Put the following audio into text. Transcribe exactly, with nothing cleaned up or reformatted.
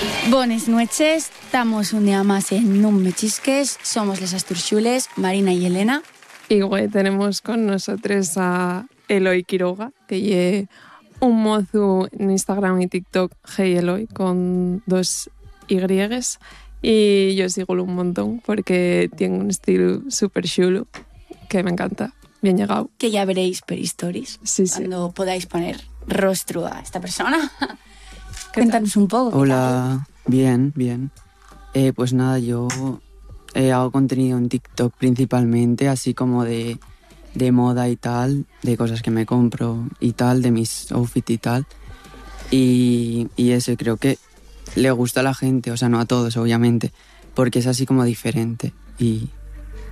Buenas noches, estamos un día más en Nun Me Chisques, somos les Asturxules, Marina y Elena. Y güey, tenemos con nosotros a Eloy Quiroga, que lle un mozo en Instagram y TikTok, Hey Eloy, con dos Y, y yo sigo un montón porque tiene un estilo súper chulo que me encanta. Bien llegado. Que ya veréis per stories Sí, sí. cuando podáis poner rostro a esta persona. Cuéntanos un poco. Hola, bien, bien. Eh, pues nada, yo eh, hago contenido en TikTok principalmente, así como de, de moda y tal, de cosas que me compro y tal, de mis outfits y tal. Y, y eso, creo que le gusta a la gente, o sea, no a todos, obviamente, porque es así como diferente. Y